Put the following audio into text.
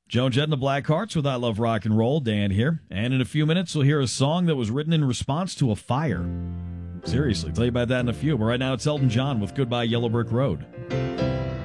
Joan Jett and the Blackhearts with I Love Rock and Roll. Dan here. And in a few minutes, we'll hear a song that was written in response to a fire. Seriously, tell you about that in a few. But right now, it's Elton John with Goodbye Yellow Brick Road.